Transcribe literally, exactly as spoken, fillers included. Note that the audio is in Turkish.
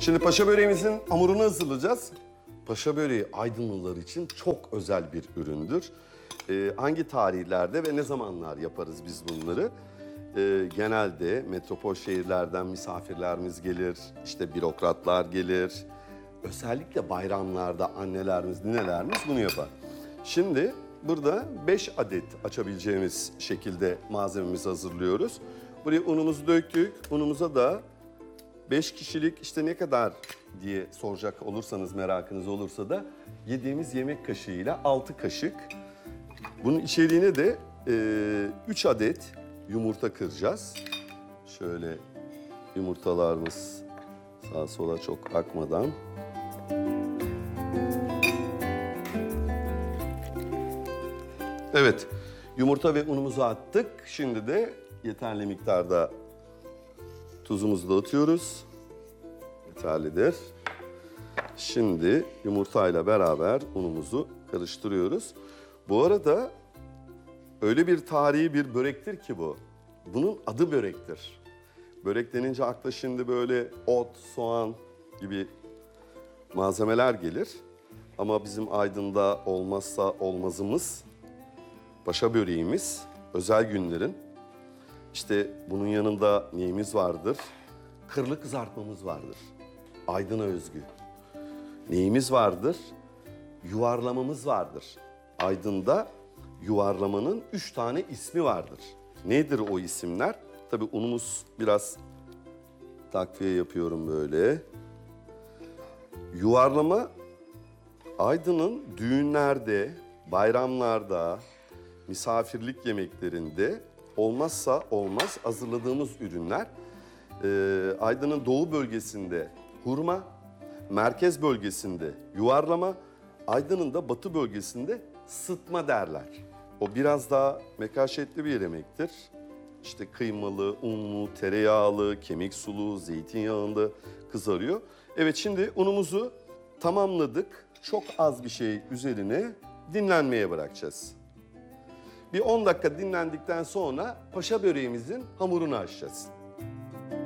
Şimdi paşa böreğimizin hamurunu hazırlayacağız. Paşa böreği Aydınlılar için çok özel bir üründür. Ee, hangi tarihlerde ve ne zamanlar yaparız biz bunları? Ee, genelde metropol şehirlerden misafirlerimiz gelir, işte bürokratlar gelir. Özellikle bayramlarda annelerimiz, ninelerimiz bunu yapar. Şimdi burada beş adet açabileceğimiz şekilde malzememizi hazırlıyoruz. Buraya unumuzu döktük. Unumuza da beş kişilik işte ne kadar diye soracak olursanız, merakınız olursa da yediğimiz yemek kaşığıyla altı kaşık. Bunun içeriğine de üç adet yumurta kıracağız. Şöyle yumurtalarımız sağa sola çok akmadan. Evet, yumurta ve unumuzu attık. Şimdi de yeterli miktarda tuzumuzu da atıyoruz. Yeterlidir. Şimdi yumurtayla beraber unumuzu karıştırıyoruz. Bu arada öyle bir tarihi bir börektir ki bu. Bunun adı börektir. Börek denince akla şimdi böyle ot, soğan gibi malzemeler gelir. Ama bizim Aydın'da olmazsa olmazımız paşa böreğimiz, özel günlerin. İşte bunun yanında neyimiz vardır? Kırlı kızartmamız vardır. Aydın'a özgü. Neyimiz vardır? Yuvarlamamız vardır. Aydın'da yuvarlamanın üç tane ismi vardır. Nedir o isimler? Tabii unumuz biraz takviye yapıyorum böyle. Yuvarlama Aydın'ın düğünlerde, bayramlarda, misafirlik yemeklerinde olmazsa olmaz hazırladığımız ürünler. Ee, Aydın'ın doğu bölgesinde hurma, merkez bölgesinde yuvarlama, Aydın'ın da batı bölgesinde sıtma derler. O biraz daha mekaşetli bir yemektir. İşte kıymalı, unlu, tereyağlı, kemik sulu, zeytinyağında kızarıyor. Evet, şimdi unumuzu tamamladık. Çok az bir şey üzerine dinlenmeye bırakacağız. Bir on dakika dinlendikten sonra paşa böreğimizin hamurunu açacağız.